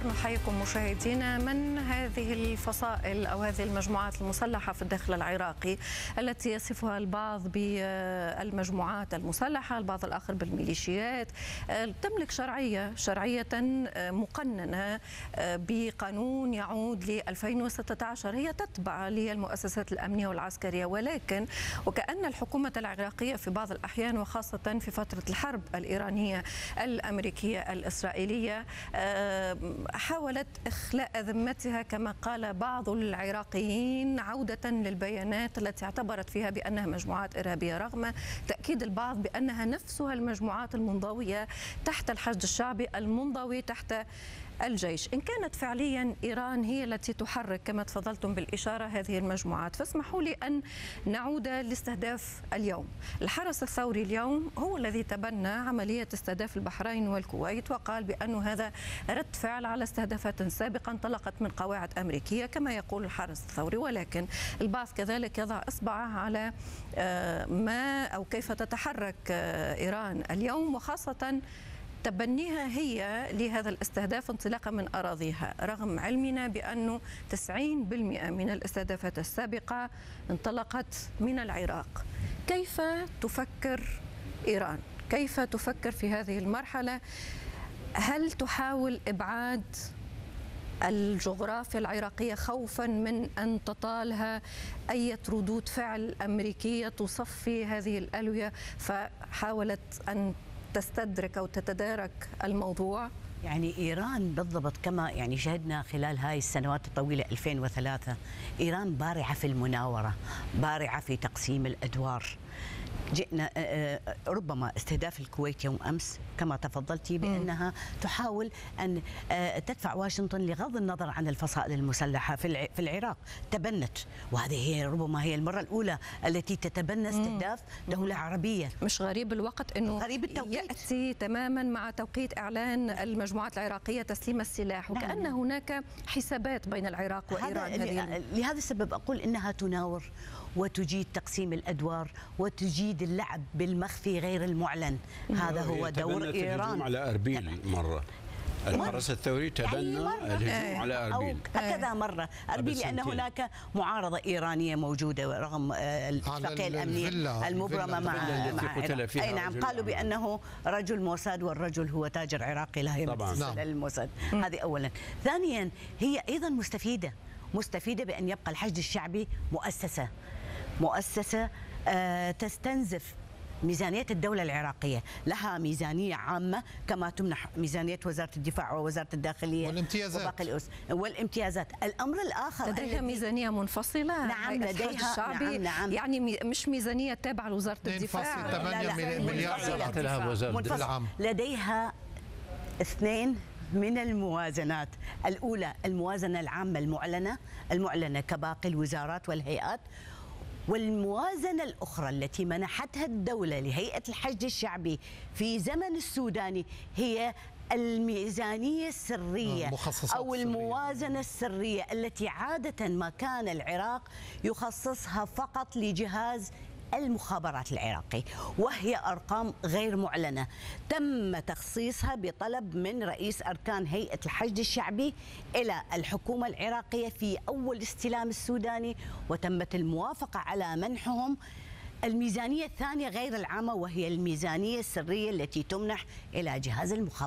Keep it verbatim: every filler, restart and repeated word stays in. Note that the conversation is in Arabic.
الأخبار نحييكم مشاهدينا. من هذه الفصائل أو هذه المجموعات المسلحة في الداخل العراقي التي يصفها البعض بالمجموعات المسلحة، البعض الآخر بالميليشيات، تملك شرعية شرعية مقننة بقانون يعود ل ألفين وستة عشر، هي تتبع للمؤسسات الأمنية والعسكرية، ولكن وكأن الحكومة العراقية في بعض الأحيان وخاصة في فترة الحرب الإيرانية الأمريكية الإسرائيلية حاولت إخلاء ذمتها كما قال بعض العراقيين، عودة للبيانات التي اعتبرت فيها بأنها مجموعات إرهابية، رغم تأكيد البعض بأنها نفسها المجموعات المنضوية تحت الحشد الشعبي، المنضوي تحت الجيش. إن كانت فعليا إيران هي التي تحرك كما تفضلتم بالإشارة هذه المجموعات، فاسمحوا لي أن نعود لاستهداف اليوم. الحرس الثوري اليوم هو الذي تبنى عملية استهداف البحرين والكويت، وقال بأن هذا رد فعل على استهدافات سابقة انطلقت من قواعد أمريكية كما يقول الحرس الثوري، ولكن البعض كذلك يضع إصبعه على ما أو كيف تتحرك إيران اليوم، وخاصة تبنيها هي لهذا الاستهداف انطلاقا من أراضيها، رغم علمنا بأنه تسعين بالمئة من الاستهدافات السابقة انطلقت من العراق. كيف تفكر إيران؟ كيف تفكر في هذه المرحلة؟ هل تحاول إبعاد الجغرافيا العراقية خوفا من أن تطالها أي ردود فعل أمريكية تصفي هذه الألوية، فحاولت أن تستدرك أو تتدارك الموضوع؟ يعني إيران بالضبط كما يعني شهدنا خلال هاي السنوات الطويلة ألفين وثلاثة، إيران بارعة في المناورة، بارعة في تقسيم الأدوار. جئنا ربما استهداف الكويت يوم أمس كما تفضلتي بأنها تحاول أن تدفع واشنطن لغض النظر عن الفصائل المسلحة في العراق، تبنت، وهذه هي ربما هي المرة الأولى التي تتبنى استهداف دولة عربية. مش غريب الوقت أنه غريب التوقيت، يأتي تماما مع توقيت إعلان المجموعات العراقية تسليم السلاح، وكأن نعم. هناك حسابات بين العراق وإيران. هذا لهذا السبب أقول إنها تناور وتجيد تقسيم الأدوار وتجيد اللعب بالمخفي غير المعلن. هذا هو دور إيران. على أربيل مرة الحرس الثوري تبنى يعني الهجوم على أربيل هكذا مرة أربيل، لأن هناك معارضة إيرانية موجودة رغم الاتفاقية الأمنية المبرمة مع, مع أي نعم، قالوا بأنه رجل موساد والرجل هو تاجر عراقي لا يمثل نعم. الموساد. هذه أولا. ثانيا هي أيضا مستفيدة مستفيدة بأن يبقى الحشد الشعبي مؤسسة مؤسسة آه تستنزف ميزانية الدولة العراقية، لها ميزانية عامة كما تمنح ميزانية وزارة الدفاع ووزارة الداخلية والامتيازات وباقي الأس والامتيازات. الأمر الآخر لديها ميزانية منفصلة. نعم لديها الشعبي نعم نعم يعني مش ميزانية تابعة لوزارة الدفاع، ثمانية مليار دولار. لديها اثنين من الموازنات، الأولى الموازنة العامة المعلنة المعلنة كباقي الوزارات والهيئات، والموازنة الأخرى التي منحتها الدولة لهيئة الحشد الشعبي في زمن السوداني هي الميزانية السرية أو الموازنة السرية التي عادة ما كان العراق يخصصها فقط لجهاز المخابرات العراقي، وهي أرقام غير معلنة تم تخصيصها بطلب من رئيس أركان هيئة الحشد الشعبي إلى الحكومة العراقية في أول استلام السوداني، وتمت الموافقة على منحهم الميزانية الثانية غير العامة، وهي الميزانية السرية التي تمنح إلى جهاز المخابرات.